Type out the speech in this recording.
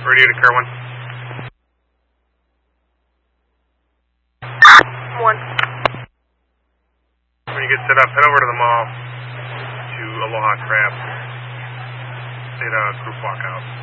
Radio to Kerwin. 1. When you get set up, head over to the mall to Aloha Crab. Did a group walkout.